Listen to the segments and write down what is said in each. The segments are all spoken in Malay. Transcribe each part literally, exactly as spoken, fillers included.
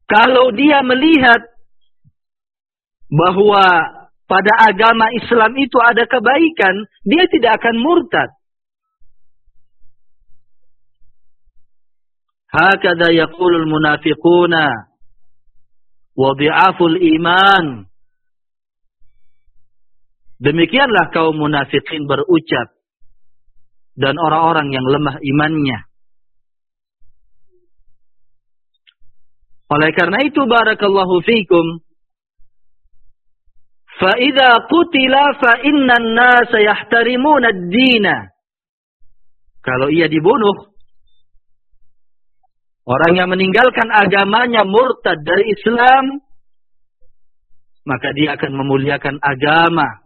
Kalau dia melihat bahwa pada agama Islam itu ada kebaikan, dia tidak akan murtad. Hakadha yaqulul munafiquna wa dhi'aful iman. Demikianlah kaum munafikin berucap dan orang-orang yang lemah imannya. Oleh karena itu, barakallahu fikum, fa idza qutila fa innan nasa yahtarimuna ad-dina. Kalau ia dibunuh, orang yang meninggalkan agamanya murtad dari Islam, maka dia akan memuliakan agama.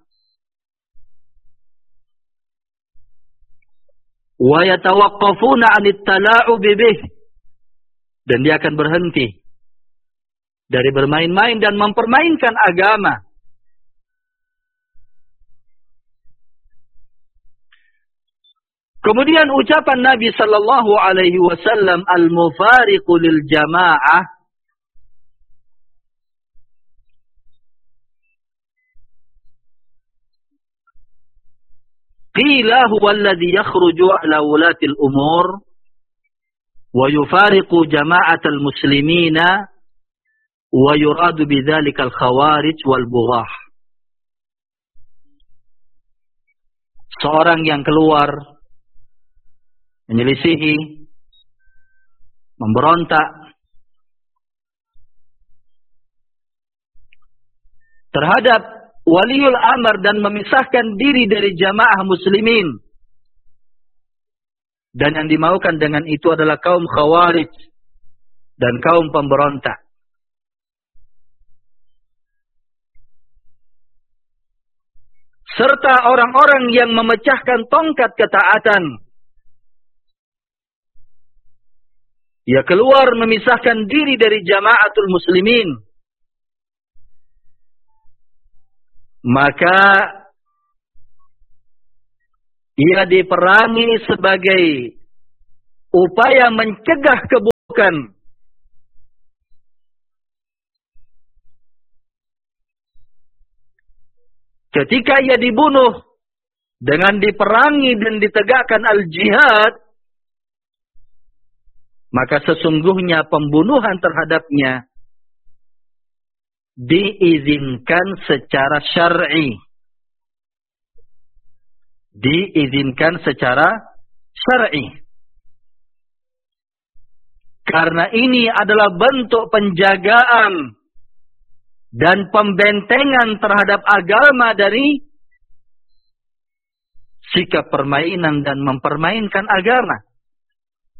Wa yatawaqqafuna 'anit tala'ub bih. Dan dia akan berhenti dari bermain-main dan mempermainkan agama. Kemudian ucapan Nabi sallallahu alaihi wasallam, al-mufariqu lil jamaah, qila huwa alladhi yakhruju ala ulati al-umur wa yufariqu jama'atal muslimina wa yuradu bidzalika al-khawarij wal bughah. Seorang yang keluar menyelisihi, memberontak terhadap waliul amr dan memisahkan diri dari jamaah muslimin. Dan yang dimaukan dengan itu adalah kaum khawarij dan kaum pemberontak. Serta orang-orang yang memecahkan tongkat ketaatan. Ia keluar memisahkan diri dari jamaatul muslimin. Maka ia diperangi sebagai upaya mencegah keburukan. Ketika ia dibunuh dengan diperangi dan ditegakkan al-jihad, maka sesungguhnya pembunuhan terhadapnya diizinkan secara syar'i. Diizinkan secara syar'i. Karena ini adalah bentuk penjagaan dan pembentengan terhadap agama dari sikap permainan dan mempermainkan agama.